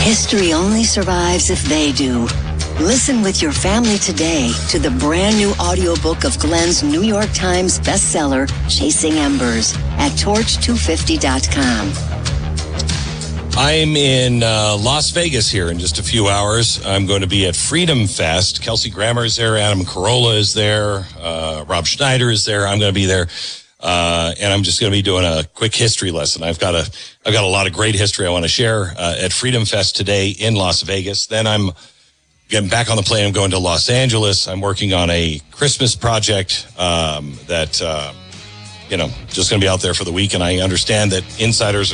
History only survives if they do. Listen with your family today to the brand new audiobook of Glenn's New York Times bestseller, Chasing Embers, at torch250.com. I'm in Las Vegas here in just a few hours. I'm going to be at Freedom Fest. Kelsey Grammer is there. Adam Carolla is there. Rob Schneider is there. I'm going to be there. And I'm just going to be doing a quick history lesson. I've got a lot of great history I want to share at Freedom Fest today in Las Vegas. Then I'm getting back on the plane. I'm going to Los Angeles. I'm working on a Christmas project just going to be out there for the week. And I understand that insiders